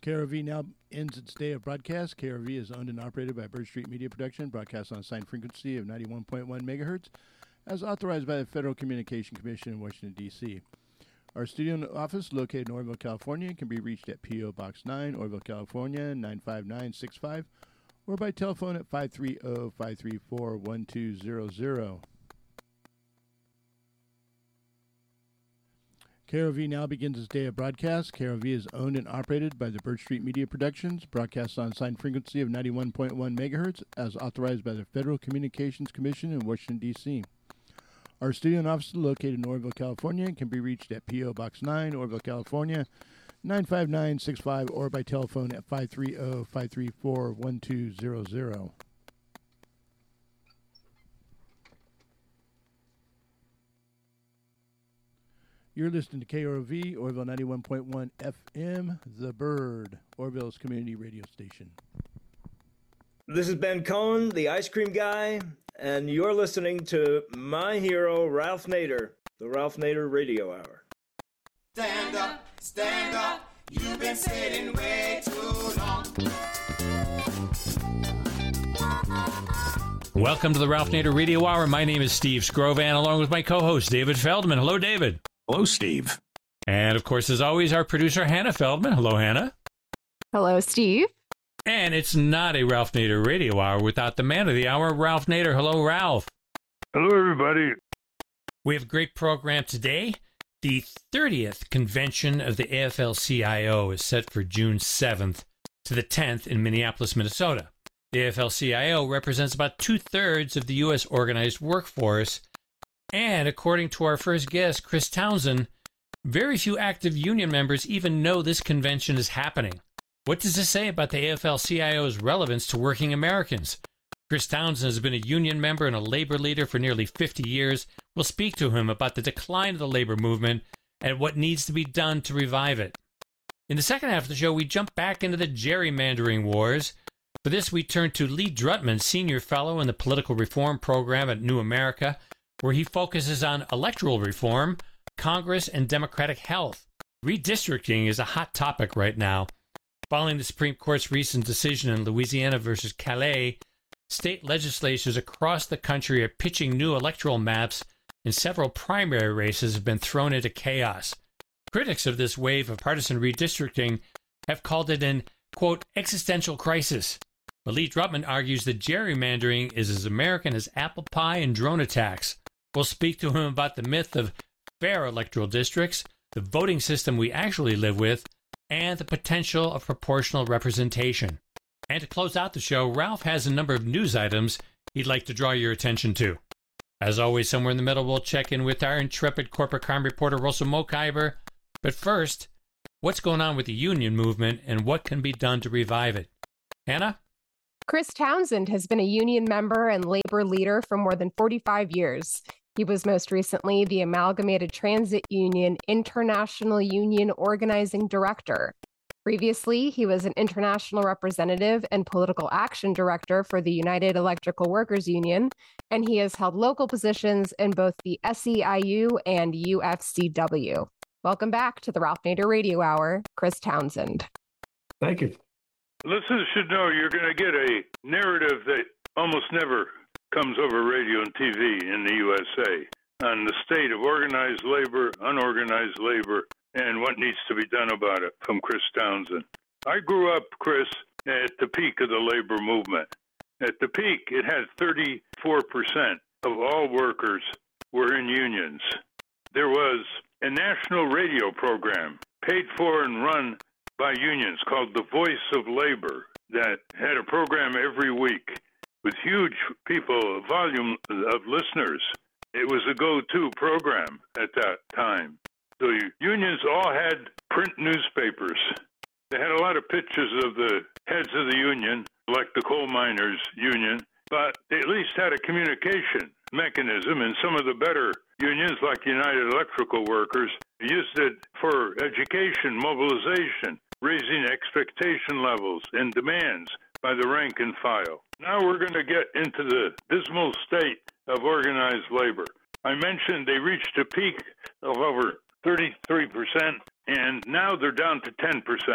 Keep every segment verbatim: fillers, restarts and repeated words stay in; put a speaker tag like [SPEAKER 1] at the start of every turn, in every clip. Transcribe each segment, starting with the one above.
[SPEAKER 1] K R V now ends its day of broadcast. K R V is owned and operated by Bird Street Media Production, broadcast on a assigned frequency of ninety-one point one megahertz, as authorized by the Federal Communication Commission in Washington, D C Our studio and office, located in Oroville, California, can be reached at P O. Box nine, Oroville, California, nine five nine six five, or by telephone at five three zero, five three four, one two zero zero. K R V now begins its day of broadcast. K R V is owned and operated by the Bird Street Media Productions, broadcast on a assigned frequency of ninety-one point one megahertz, as authorized by the Federal Communications Commission in Washington, D C Our studio and office, located in Oroville, California, can be reached at P O. Box nine, Oroville, California, nine five nine six five, or by telephone at five three zero, five three four, one two zero zero. You're listening to K R V, Oroville ninety-one point one F M, The Bird, Oroville's community radio station.
[SPEAKER 2] This is Ben Cohn, the ice cream guy, and you're listening to my hero, Ralph Nader, the Ralph Nader Radio Hour.
[SPEAKER 3] Stand up, stand up, you've been sitting way too long.
[SPEAKER 4] Welcome to the Ralph Nader Radio Hour. My name is Steve Scrovan, along with my co-host, David Feldman. Hello, David.
[SPEAKER 5] Hello, Steve.
[SPEAKER 4] And, of course, as always, our producer, Hannah Feldman. Hello, Hannah.
[SPEAKER 6] Hello, Steve.
[SPEAKER 4] And it's not a Ralph Nader Radio Hour without the man of the hour, Ralph Nader. Hello, Ralph.
[SPEAKER 7] Hello, everybody.
[SPEAKER 4] We have a great program today. The thirtieth convention of the A F L C I O is set for June seventh to the tenth in Minneapolis, Minnesota. The A F L C I O represents about two-thirds of the U S organized workforce. And according to our first guest, Chris Townsend, very few active union members even know this convention is happening. What does this say about the A F L C I O's relevance to working Americans? Chris Townsend has been a union member and a labor leader for nearly fifty years. We'll speak to him about the decline of the labor movement and what needs to be done to revive it. In the second half of the show, we jump back into the gerrymandering wars. For this, we turn to Lee Drutman, Senior Fellow in the Political Reform Program at New America, where he focuses on electoral reform, Congress, and democratic health. Redistricting is a hot topic right now. Following the Supreme Court's recent decision in Louisiana versus Calais, state legislatures across the country are pitching new electoral maps, and several primary races have been thrown into chaos. Critics of this wave of partisan redistricting have called it an, quote, existential crisis. But Lee Drutman argues that gerrymandering is as American as apple pie and drone attacks. We'll speak to him about the myth of fair electoral districts, the voting system we actually live with, and the potential of proportional representation. And to close out the show, Ralph has a number of news items he'd like to draw your attention to. As always, somewhere in the middle, we'll check in with our intrepid corporate crime reporter, Rosa Mokhiber. But first, what's going on with the union movement and what can be done to revive it? Hannah?
[SPEAKER 6] Chris Townsend has been a union member and labor leader for more than forty-five years. He was most recently the Amalgamated Transit Union International Union Organizing Director. Previously, he was an international representative and political action director for the United Electrical Workers Union, and he has held local positions in both the S E I U and U F C W. Welcome back to the Ralph Nader Radio Hour, Chris Townsend.
[SPEAKER 5] Thank you.
[SPEAKER 7] Listeners should know you're going to get a narrative that almost never comes over radio and T V in the U S A on the state of organized labor, unorganized labor, and what needs to be done about it from Chris Townsend. I grew up, Chris, at the peak of the labor movement. At the peak, it had thirty-four percent of all workers were in unions. There was a national radio program paid for and run by unions called The Voice of Labor that had a program every week with huge people, volume of listeners. It was a go-to program at that time. The unions all had print newspapers. They had a lot of pictures of the heads of the union, like the coal miners union, but they at least had a communication mechanism, and some of the better unions, like United Electrical Workers, used it for education, mobilization, raising expectation levels and demands by the rank and file. Now we're going to get into the dismal state of organized labor. I mentioned they reached a peak of over thirty-three percent, and now they're down to ten percent.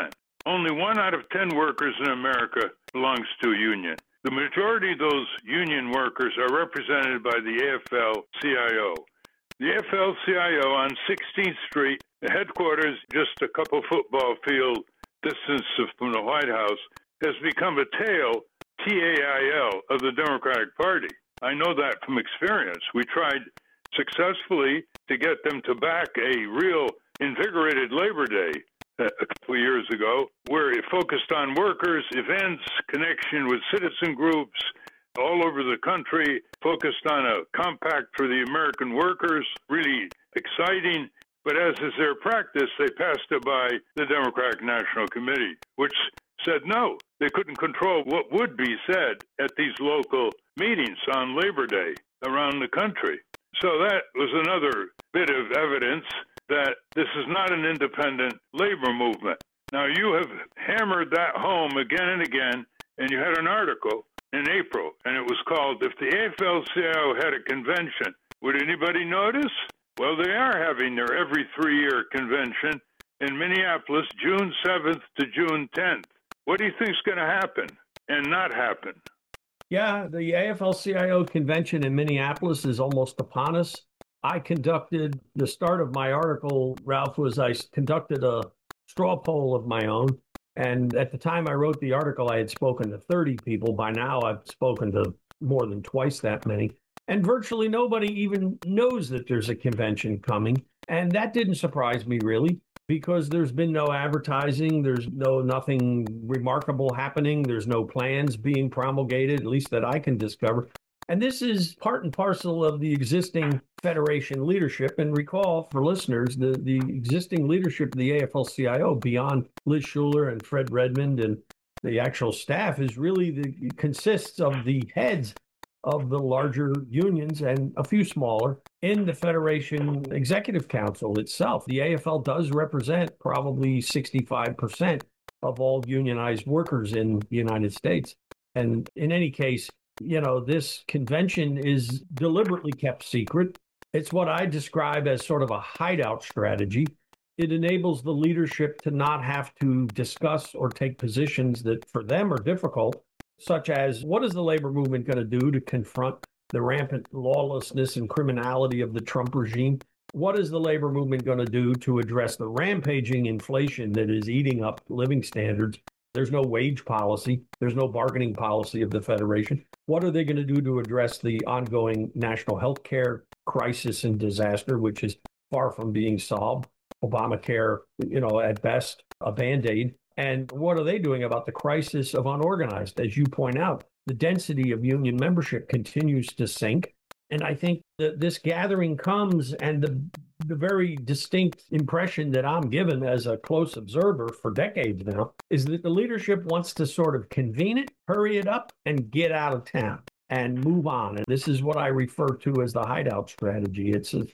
[SPEAKER 7] only one out of ten workers in America belongs to a union. The majority of those union workers are represented by the A F L C I O. The A F L C I O on sixteenth Street, the headquarters just a couple football field distance from the White House, has become a tail, T A I L, of the Democratic Party. I know that from experience. We tried successfully to get them to back a real invigorated Labor Day a couple of years ago, where it focused on workers, events, connection with citizen groups all over the country, focused on a compact for the American workers, really exciting. But as is their practice, they passed it by the Democratic National Committee, which said no, they couldn't control what would be said at these local meetings on Labor Day around the country. So that was another bit of evidence that this is not an independent labor movement. Now, you have hammered that home again and again, and you had an article in April, and it was called, "If the A F L C I O Had a Convention, Would Anybody Notice?" Well, they are having their every three-year convention in Minneapolis, June seventh to June tenth. What do you think is going to happen and not happen?
[SPEAKER 5] Yeah, the A F L C I O convention in Minneapolis is almost upon us. I conducted, the start of my article, Ralph, was I conducted a straw poll of my own. And at the time I wrote the article, I had spoken to thirty people. By now, I've spoken to more than twice that many. And virtually nobody even knows that there's a convention coming. And that didn't surprise me, really, because there's been no advertising. There's no nothing remarkable happening. There's no plans being promulgated, at least that I can discover. And this is part and parcel of the existing Federation leadership. And recall, for listeners, the, the existing leadership of the A F L C I O, beyond Liz Shuler and Fred Redmond and the actual staff, is really the consists of the heads of the larger unions and a few smaller in the Federation Executive Council itself. The A F L does represent probably sixty-five percent of all unionized workers in the United States. And in any case, you know, this convention is deliberately kept secret. It's what I describe as sort of a hideout strategy. It enables the leadership to not have to discuss or take positions that for them are difficult, such as what is the labor movement going to do to confront the rampant lawlessness and criminality of the Trump regime? What is the labor movement going to do to address the rampaging inflation that is eating up living standards? There's no wage policy. There's no bargaining policy of the Federation. What are they going to do to address the ongoing national health care crisis and disaster, which is far from being solved? Obamacare, you know, at best, a Band-Aid. And what are they doing about the crisis of unorganized? As you point out, the density of union membership continues to sink. And I think that this gathering comes, and the, the very distinct impression that I'm given as a close observer for decades now is that the leadership wants to sort of convene it, hurry it up, and get out of town and move on. And this is what I refer to as the hideout strategy. It's a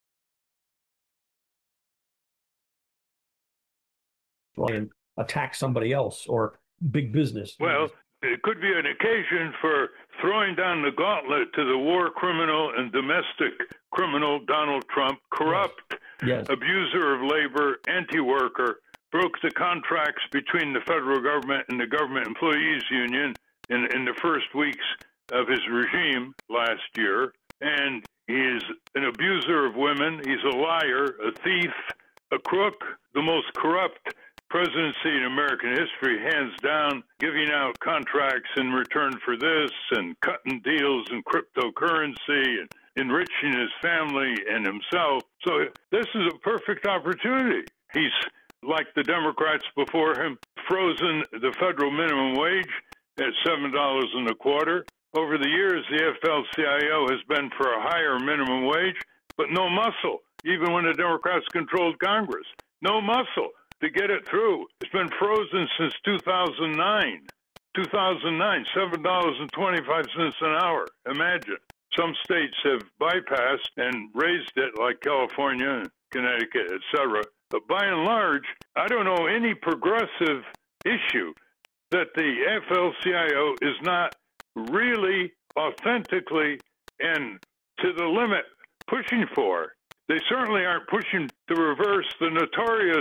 [SPEAKER 5] and attack somebody else or big business.
[SPEAKER 7] Well, it could be an occasion for throwing down the gauntlet to the war criminal and domestic criminal Donald Trump, corrupt,
[SPEAKER 5] yes. Yes.
[SPEAKER 7] abuser of labor, anti-worker, broke the contracts between the federal government and the government employees union in, in the first weeks of his regime last year. And he is an abuser of women. He's a liar, a thief, a crook, the most corrupt presidency in American history, hands down, giving out contracts in return for this and cutting deals in cryptocurrency and enriching his family and himself. So this is a perfect opportunity. He's, like the Democrats before him, frozen the federal minimum wage at seven dollars and a quarter. Over the years, the A F L C I O has been for a higher minimum wage, but no muscle, even when the Democrats controlled Congress. No muscle to get it through. It's been frozen since two thousand nine. two thousand nine, seven dollars and twenty-five cents an hour. Imagine. Some states have bypassed and raised it, like California, Connecticut, et cetera. But by and large, I don't know any progressive issue that the A F L C I O is not really authentically and to the limit pushing for. They certainly aren't pushing to reverse the notorious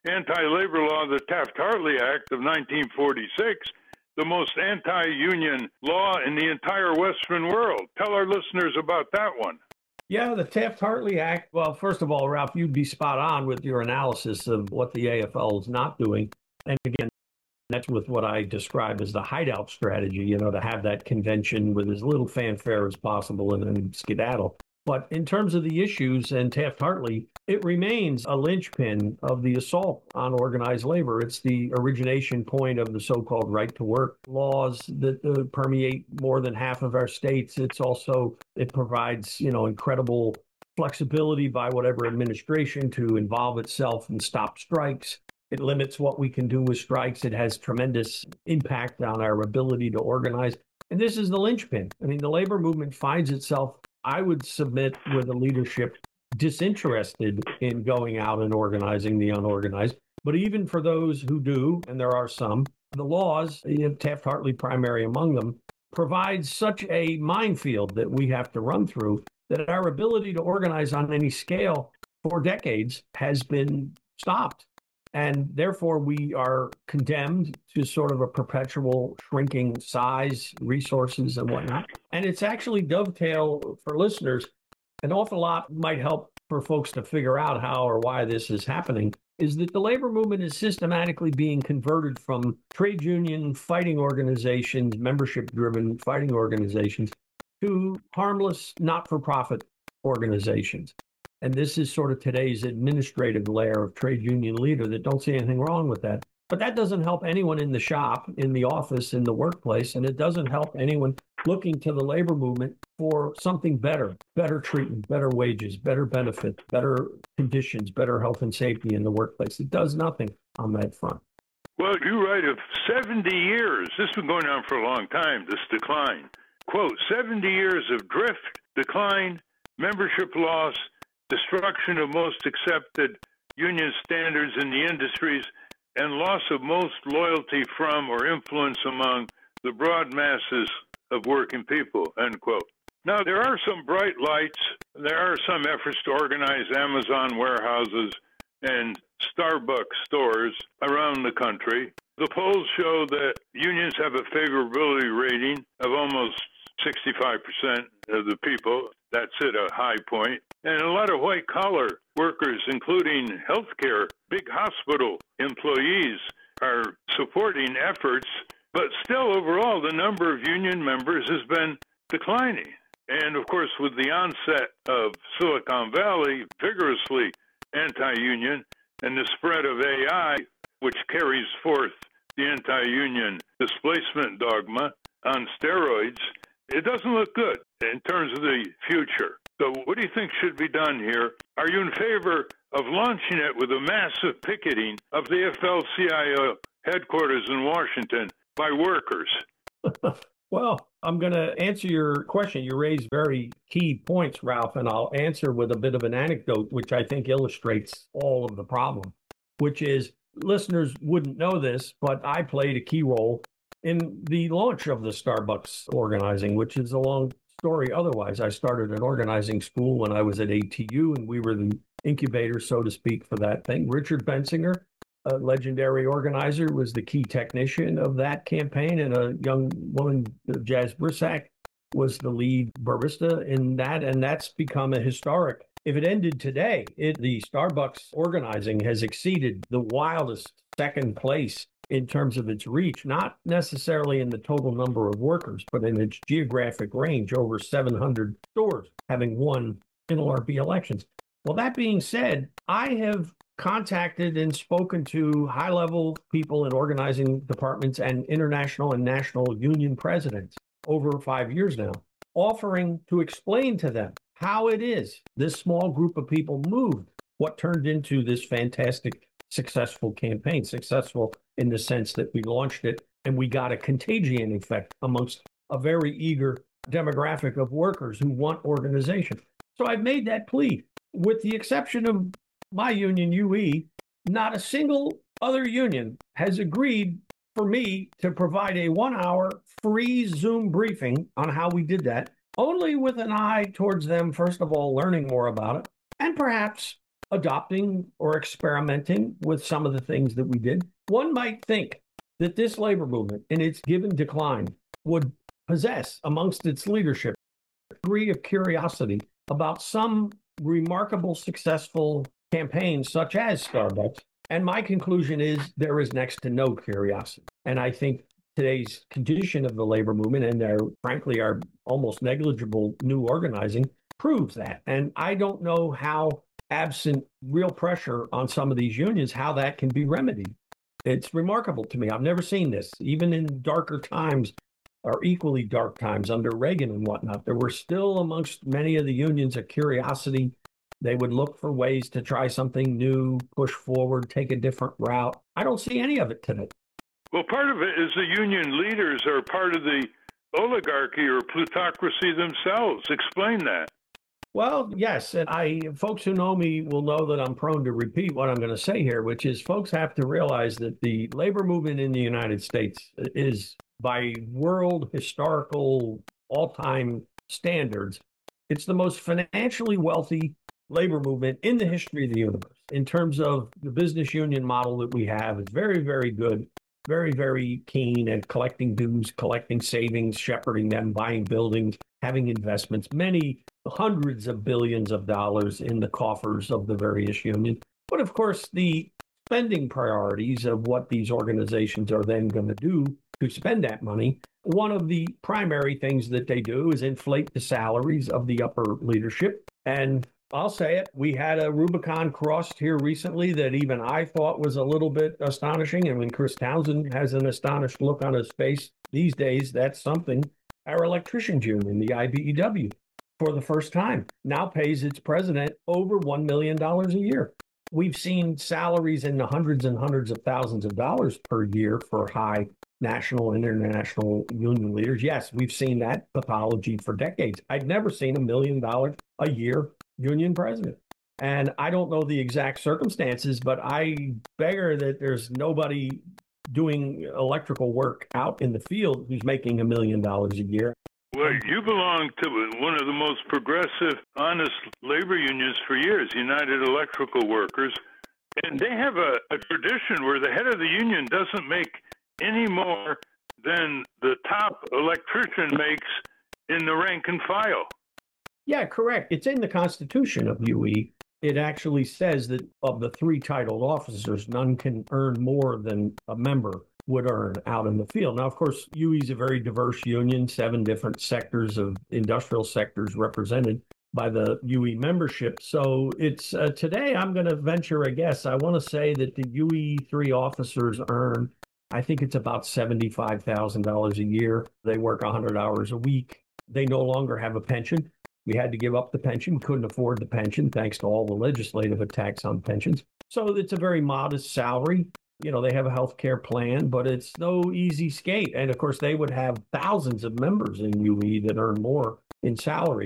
[SPEAKER 7] anti-labor law, the Taft-Hartley Act of nineteen forty-six, the most anti-union law in the entire Western world. Tell our listeners about that one.
[SPEAKER 5] Yeah, the Taft-Hartley Act. Well, first of all, Ralph, you'd be spot on with your analysis of what the A F L is not doing. And again, that's with what I describe as the hideout strategy, you know, to have that convention with as little fanfare as possible and then skedaddle. But in terms of the issues and Taft-Hartley, it remains a linchpin of the assault on organized labor. It's the origination point of the so-called right-to-work laws that uh, permeate more than half of our states. It's also, it provides, you know, incredible flexibility by whatever administration to involve itself and stop strikes. It limits what we can do with strikes. It has tremendous impact on our ability to organize. And this is the linchpin. I mean, the labor movement finds itself, I would submit, with a leadership disinterested in going out and organizing the unorganized. But even for those who do, and there are some, the laws, Taft-Hartley primary among them, provides such a minefield that we have to run through that our ability to organize on any scale for decades has been stopped. And therefore, we are condemned to sort of a perpetual shrinking size, resources, and whatnot. And it's actually dovetail for listeners. An awful lot might help for folks to figure out how or why this is happening, is that the labor movement is systematically being converted from trade union fighting organizations, membership-driven fighting organizations, to harmless, not-for-profit organizations. And this is sort of today's administrative layer of trade union leader that don't see anything wrong with that. But that doesn't help anyone in the shop, in the office, in the workplace, and it doesn't help anyone looking to the labor movement for something better, better treatment, better wages, better benefits, better conditions, better health and safety in the workplace. It does nothing on that front.
[SPEAKER 7] Well, you write of seventy years. This has been going on for a long time, this decline. Quote, seventy years of drift, decline, membership loss, destruction of most accepted union standards in the industries, and loss of most loyalty from or influence among the broad masses of working people, end quote. Now, there are some bright lights. There are some efforts to organize Amazon warehouses and Starbucks stores around the country. The polls show that unions have a favorability rating of almost sixty-five percent of the people. That's at a high point. And a lot of white-collar workers, including healthcare, big hospital employees, are supporting efforts. But still, overall, the number of union members has been declining. And, of course, with the onset of Silicon Valley, vigorously anti-union, and the spread of A I, which carries forth the anti-union displacement dogma on steroids, it doesn't look good in terms of the future. So what do you think should be done here? Are you in favor of launching it with a massive picketing of the A F L C I O headquarters in Washington by workers?
[SPEAKER 5] Well, I'm going to answer your question. You raised very key points, Ralph, and I'll answer with a bit of an anecdote, which I think illustrates all of the problem, which is listeners wouldn't know this, but I played a key role in the launch of the Starbucks organizing, which is a long story otherwise. I started an organizing school when I was at A T U, and we were the incubator, so to speak, for that thing. Richard Bensinger, a legendary organizer, was the key technician of that campaign, and a young woman, Jazz Brissac, was the lead barista in that, and that's become a historic. If it ended today, it, the Starbucks organizing has exceeded the wildest second place in terms of its reach, not necessarily in the total number of workers, but in its geographic range, over seven hundred stores having won N L R B elections. Well, that being said, I have contacted and spoken to high-level people in organizing departments and international and national union presidents over five years now, offering to explain to them how it is this small group of people moved what turned into this fantastic, successful campaign, successful in the sense that we launched it and we got a contagion effect amongst a very eager demographic of workers who want organization. So I've made that plea. With the exception of my union, U E, not a single other union has agreed for me to provide a one-hour free Zoom briefing on how we did that, only with an eye towards them, first of all, learning more about it, and perhaps adopting or experimenting with some of the things that we did. One might think that this labor movement, in its given decline, would possess amongst its leadership a degree of curiosity about some remarkable successful campaigns such as Starbucks. And my conclusion is there is next to no curiosity. And I think today's condition of the labor movement and their, frankly, our almost negligible new organizing proves that. And I don't know how, absent real pressure on some of these unions, how that can be remedied. It's remarkable to me. I've never seen this. Even in darker times, or equally dark times under Reagan and whatnot, there were still amongst many of the unions a curiosity. They would look for ways to try something new, push forward, take a different route. I don't see any of it today.
[SPEAKER 7] Well, part of it is the union leaders are part of the oligarchy or plutocracy themselves. Explain that.
[SPEAKER 5] Well, yes, and I folks who know me will know that I'm prone to repeat what I'm going to say here, which is folks have to realize that the labor movement in the United States is, by world historical all-time standards, it's the most financially wealthy labor movement in the history of the universe. In terms of the business union model that we have, it's very, very good, very, very keen at collecting dues, collecting savings, shepherding them, buying buildings, having investments, many hundreds of billions of dollars in the coffers of the various unions. But of course, the spending priorities of what these organizations are then going to do to spend that money, one of the primary things that they do is inflate the salaries of the upper leadership. And I'll say it, we had a Rubicon crossed here recently that even I thought was a little bit astonishing. And when Chris Townsend has an astonished look on his face these days, that's something. Our electricians union, the I B E W, for the first time, now pays its president over one million dollars a year. We've seen salaries in the hundreds and hundreds of thousands of dollars per year for high national and international union leaders. Yes, we've seen that pathology for decades. I'd never seen a million dollars a year union president. And I don't know the exact circumstances, but I beggar that there's nobody doing electrical work out in the field who's making a million dollars a year.
[SPEAKER 7] Well, you belong to one of the most progressive, honest labor unions for years, United Electrical Workers. And they have a, a tradition where the head of the union doesn't make any more than the top electrician makes in the rank and file.
[SPEAKER 5] Yeah, correct. It's in the Constitution of U E. It actually says that of the three titled officers, none can earn more than a member would earn out in the field. Now, of course, U E is a very diverse union, seven different sectors of industrial sectors represented by the U E membership. So it's uh, today I'm going to venture a guess. I want to say that the U E three officers earn, I think it's about seventy-five thousand dollars a year. They work one hundred hours a week. They no longer have a pension. We had to give up the pension, couldn't afford the pension, thanks to all the legislative attacks on pensions. So it's a very modest salary. You know, they have a health care plan, but it's no easy skate. And of course, they would have thousands of members in U E that earn more in salary.